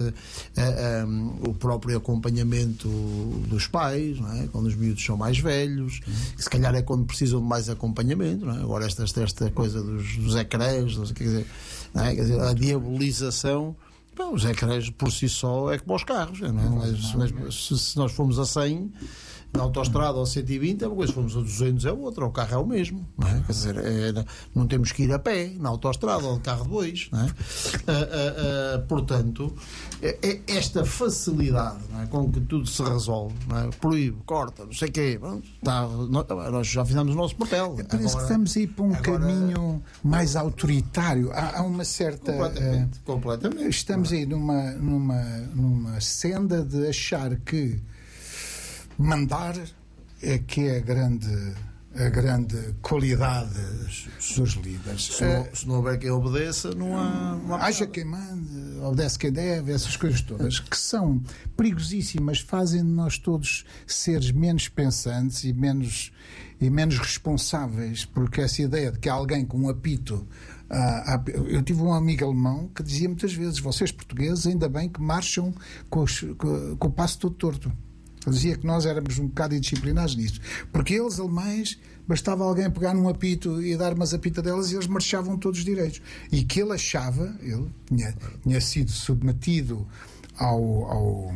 dizer, o próprio acompanhamento dos pais, não é? Quando os miúdos são mais velhos, que se calhar é quando precisam de mais acompanhamento, não é? Agora esta coisa dos ecrãs, quer dizer, não é? Quer dizer, a diabolização. Bom, os ecrãs por si só é como os carros, não é? Mas se nós formos a 100 na autoestrada ou 120 é uma coisa, se formos a 200 é outra, o carro é o mesmo, não é? Quer dizer, não temos que ir a pé na autoestrada ou de carro de bois, não é? Portanto, esta facilidade, não é? Com que tudo se resolve, não é? Proíbe, corta, não sei o quê, nós já fizemos o nosso papel. Parece que estamos a ir para um caminho mais autoritário. Há uma certa... Completamente. Estamos aí numa senda de achar que mandar é que é a grande qualidade dos líderes. Se não houver quem obedeça, não há haja quem mande, obedece quem deve, essas coisas todas, que são perigosíssimas, fazem de nós todos seres menos pensantes e menos responsáveis, porque essa ideia de que há alguém com um apito... eu tive um amigo alemão que dizia muitas vezes: vocês portugueses ainda bem que marcham com o passo todo torto. Ele dizia que nós éramos um bocado indisciplinados nisso, porque eles, alemães, bastava alguém pegar num apito e dar umas apitadelas e eles marchavam todos direitos. E que ele achava, ele tinha sido submetido ao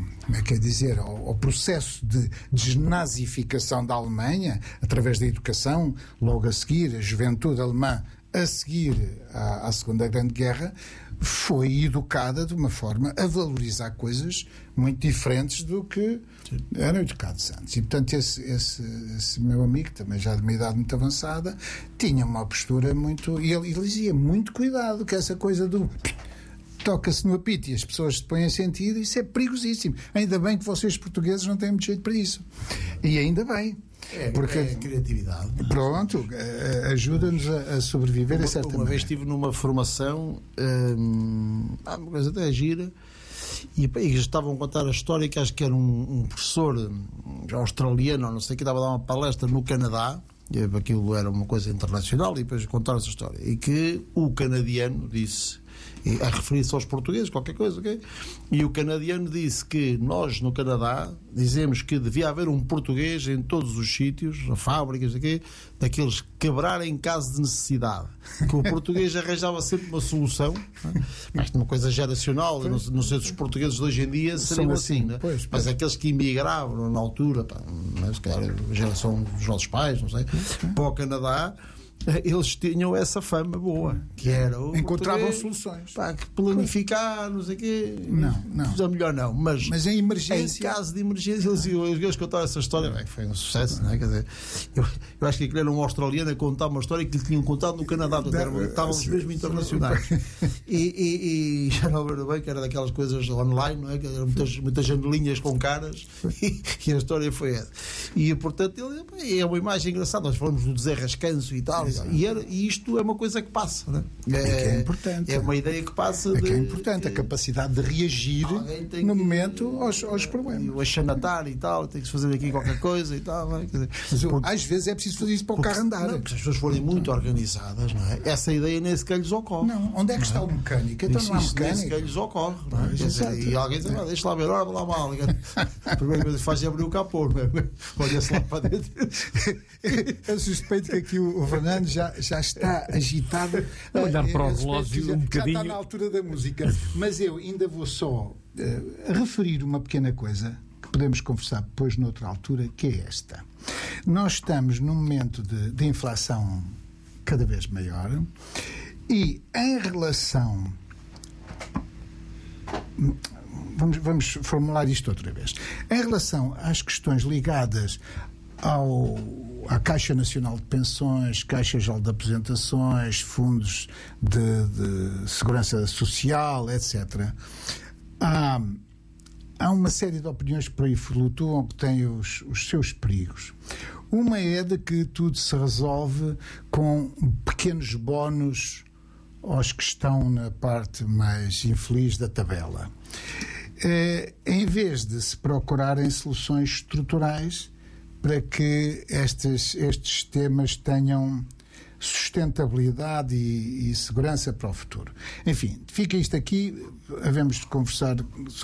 processo de desnazificação da Alemanha, através da educação, logo a seguir, a juventude alemã, a seguir à Segunda Grande Guerra, foi educada de uma forma a valorizar coisas muito diferentes do que eram educados antes. E, portanto, esse meu amigo, também já de uma idade muito avançada, tinha uma postura muito... E ele dizia: muito cuidado, que essa coisa do... toca-se no apito e as pessoas se põem em sentido, isso é perigosíssimo. Ainda bem que vocês portugueses não têm muito jeito para isso. E ainda bem. Porque é criatividade. Pronto, ajuda-nos a sobreviver a certa Uma vez estive numa formação, uma coisa até gira, e estavam a contar a história que acho que era um professor australiano, não sei, que estava a dar uma palestra no Canadá, e aquilo era uma coisa internacional, e depois contaram essa história, e que o canadiano disse, a referir-se aos portugueses, qualquer coisa, ok? E o canadiano disse que nós, no Canadá, dizemos que devia haver um português em todos os sítios, na fábricas, okay? Daqueles que quebrarem em caso de necessidade. Que o português arranjava sempre uma solução, mas uma coisa geracional, não sei se os portugueses de hoje em dia seriam assim, né? Mas aqueles que imigravam na altura, se calhar a geração dos nossos pais, não sei, para o Canadá, eles tinham essa fama boa, que era o encontravam soluções, que planificar, não sei o quê. Não, melhor não, mas em emergência, em caso de emergência, eles contaram essa história, foi um sucesso, não é? Quer dizer, eu acho que aquele era um australiano a contar uma história que lhe tinham contado no Canadá, estávamos mesmo internacionais. E já não lembro bem que era daquelas coisas online, não é? Que eram muitas janelinhas com caras, e a história foi essa. E portanto, é uma imagem engraçada. Nós falamos do desenrascanço e tal. E isto é uma coisa que passa, não é? É importante. É uma ideia que passa. Que é importante, a capacidade de reagir no momento aos problemas. O achanatar e tal, tem que se fazer aqui qualquer coisa e tal. Não é? Quer dizer, às vezes é preciso fazer isso para o carro andar. Não, porque se as pessoas forem muito organizadas, não é? Essa ideia nem sequer lhes ocorre. Não, onde é que está o mecânico? Então não há mecânico. Nem sequer lhes ocorre, não é? Quer dizer, e alguém diz: deixa lá ver, olha lá mal. A primeira coisa que faz é abrir o capô, não é? Olha-se lá para dentro. Eu suspeito que aqui o Fernando já está agitado a olhar para o relógio um bocadinho. Já está na altura da música, mas eu ainda vou só referir uma pequena coisa que podemos conversar depois noutra altura, que é esta. Nós estamos num momento de inflação cada vez maior e em relação... Vamos formular isto outra vez. Em relação às questões ligadas à Caixa Nacional de Pensões, Caixa Geral de Aposentações, fundos de segurança social, etc., há uma série de opiniões que por aí flutuam que têm os seus perigos. Uma é de que tudo se resolve com pequenos bónus aos que estão na parte mais infeliz da tabela. Em vez de se procurarem soluções estruturais para que estes temas tenham sustentabilidade e segurança para o futuro. Enfim, fica isto aqui, havemos de conversar